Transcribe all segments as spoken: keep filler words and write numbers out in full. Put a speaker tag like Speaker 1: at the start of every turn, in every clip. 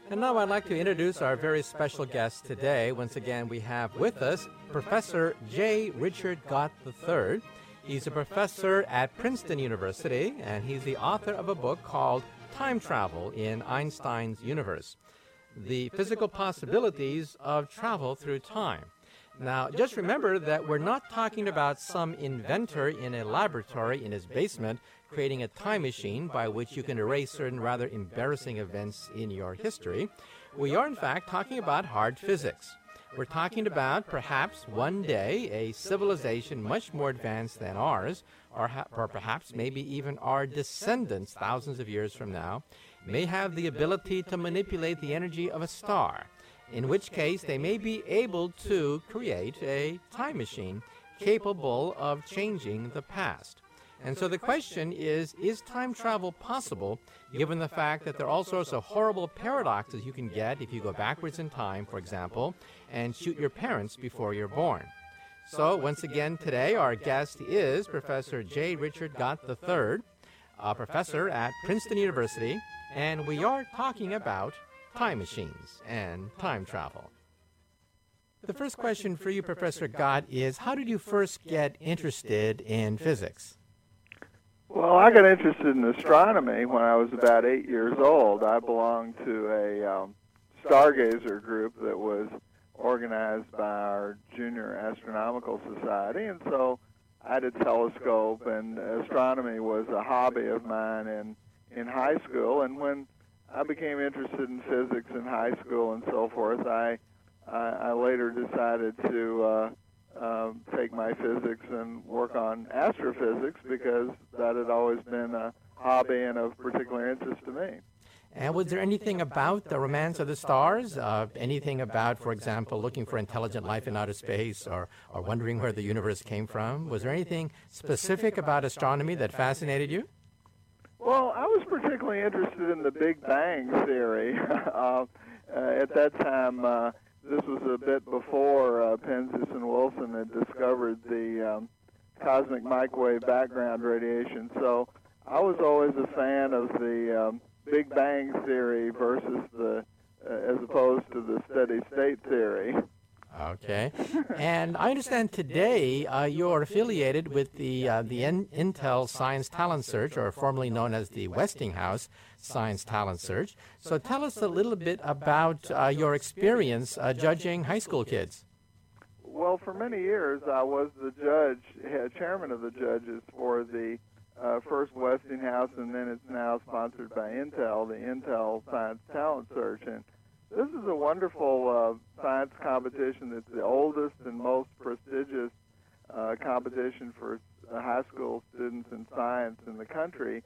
Speaker 1: And now I'd like to introduce our very special guest today. Once again, we have with us Professor J. Richard Gott the third. He's a professor at Princeton University, and he's the author of a book called Time Travel in Einstein's Universe: The Physical Possibilities of Travel Through Time. Now, just remember that we're not talking about some inventor in a laboratory in his basement creating a time machine by which you can erase certain rather embarrassing events in your history. We are, in fact, talking about hard physics. We're talking about perhaps one day a civilization much more advanced than ours, or, ha- or perhaps maybe even our descendants thousands of years from now, may have the ability to manipulate the energy of a star, in which case they may be able to create a time machine capable of changing the past. And so the question is, is time travel possible, given the fact that there are all sorts of horrible paradoxes you can get if you go backwards in time, for example, and shoot your parents before you're born? So once again today, our guest is Professor J. Richard Gott the third, a professor at Princeton University, and we are talking about time machines and time travel. The first question for you, Professor Gott, is how did you first get interested in physics?
Speaker 2: Well, I got interested in astronomy when I was about eight years old. I belonged to a um, stargazer group that was organized by our Junior Astronomical Society, and so I had a telescope, and astronomy was a hobby of mine in, in high school. And when I became interested in physics in high school and so forth, I, I, I later decided to uh, Um, take my physics and work on astrophysics because that had always been a hobby and of particular interest to me.
Speaker 1: And was there anything about the romance of the stars, uh, anything about, for example, looking for intelligent life in outer space or, or wondering where the universe came from? Was there anything specific about astronomy that fascinated you?
Speaker 2: Well, I was particularly interested in the Big Bang theory. uh, uh, at that time, uh, This was a bit before uh, Penzias and Wilson had discovered the um, cosmic microwave background radiation. So I was always a fan of the um, Big Bang theory versus the, uh, as opposed to the steady state theory.
Speaker 1: Okay. And I understand today uh, you're affiliated with the uh, the N- Intel Science Talent Search, or formerly known as the Westinghouse Science Talent Search. So tell us a little bit about uh, your experience uh, judging high school kids.
Speaker 2: Well, for many years I was the judge, uh, chairman of the judges for the uh, first Westinghouse, and then it's now sponsored by Intel, the Intel Science Talent Search. And this is a wonderful uh, science competition. It's the oldest and most prestigious uh, competition for uh, high school students in science in the country.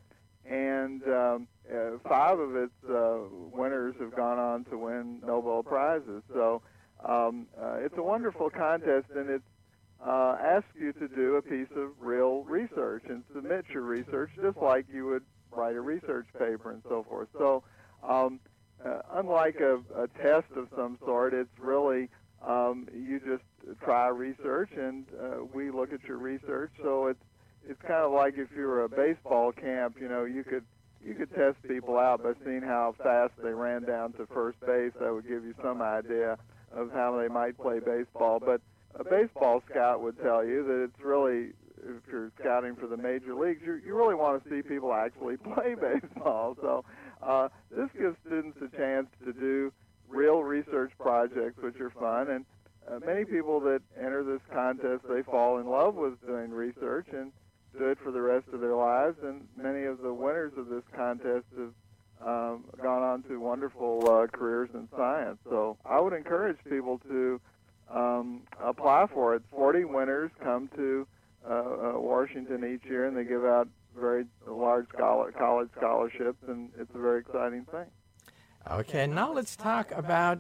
Speaker 2: And um, uh, five of its uh, winners have gone on to win Nobel Prizes. So um, uh, it's a wonderful contest, and it uh, asks you to do a piece of real research and submit your research just like you would write a research paper and so forth. So um, Uh, unlike a, a test of some sort, it's really um, you just try research, and uh, we look at your research. So it's it's kind of like if you were a baseball camp, you know, you could you could test people out by seeing how fast they ran down to first base. That would give you some idea of how they might play baseball. But a baseball scout would tell you that it's really, if you're scouting for the major leagues, you you really want to see people actually play baseball. So. Uh, this gives students a chance to do real research projects, which are fun, and uh, many people that enter this contest, they fall in love with doing research and do it for the rest of their lives, and many of the winners of this contest have um, gone on to wonderful uh, careers in science. So I would encourage people to um, apply for it. forty winners come to uh, uh, Washington each year, and they give out very large college scholarships, and it's a very exciting thing.
Speaker 1: Okay, now let's talk about